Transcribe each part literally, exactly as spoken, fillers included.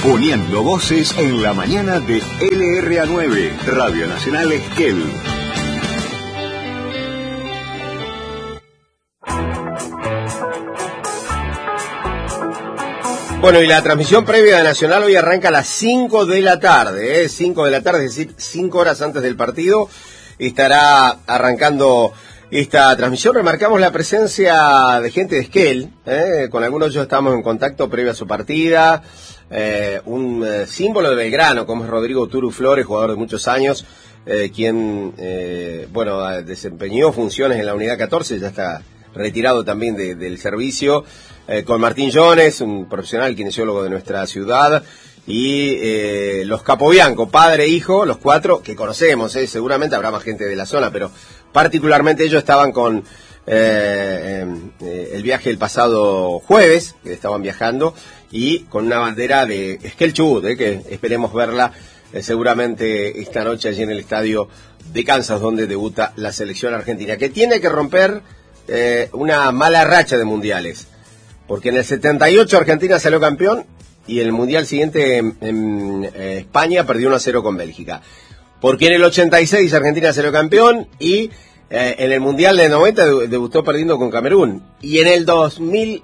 Poniendo voces en la mañana de L R A nueve, Radio Nacional Esquel. Bueno, y la transmisión previa de Nacional hoy arranca a las cinco de la tarde, ¿eh? cinco de la tarde, es decir, cinco horas antes del partido, estará arrancando esta transmisión. Remarcamos la presencia de gente de Esquel, ¿eh? Con algunos de ellos estamos en contacto previo a su partida. Eh, un eh, símbolo de Belgrano, como es Rodrigo Turu Flores, jugador de muchos años, eh, quien, eh, bueno, desempeñó funciones en la unidad catorce, ya está retirado también de, del servicio, eh, con Martín Jones, un profesional kinesiólogo de nuestra ciudad, y eh, los Capobianco, padre e hijo, los cuatro que conocemos, eh, seguramente habrá más gente de la zona, pero particularmente ellos estaban con eh, eh, el viaje el pasado jueves, que estaban viajando, y con una bandera de Esquel Chubut, eh, que esperemos verla eh, seguramente esta noche allí en el estadio de Kansas, donde debuta la selección argentina, que tiene que romper eh, una mala racha de mundiales, porque en el setenta y ocho Argentina salió campeón y el mundial siguiente en, en eh, España perdió uno a cero con Bélgica, porque en el ochenta y seis Argentina salió campeón y eh, en el mundial de noventa debutó perdiendo con Camerún, y en el dos mil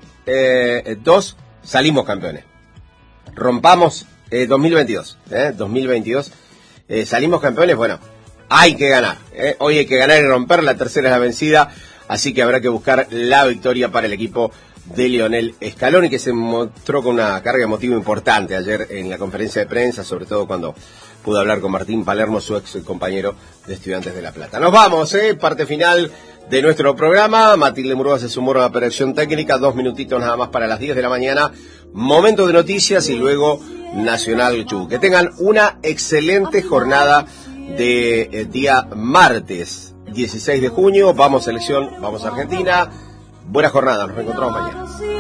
dos salimos campeones. Rompamos eh, dos mil veintidós, eh, dos mil veintidós eh, salimos campeones. Bueno, hay que ganar, eh. Hoy hay que ganar y romper, la tercera es la vencida, así que habrá que buscar la victoria para el equipo de Lionel Scaloni, que se mostró con una carga emotiva importante ayer en la conferencia de prensa, sobre todo cuando pudo hablar con Martín Palermo, su ex compañero de Estudiantes de La Plata. Nos vamos, eh, parte final de nuestro programa. Matilde Murúa se sumó a la operación técnica, dos minutitos nada más para las diez de la mañana, momento de noticias y luego Nacional Chubut. Que tengan una excelente jornada de eh, día martes dieciséis de junio, vamos selección, vamos Argentina. Buena jornada, nos reencontramos mañana.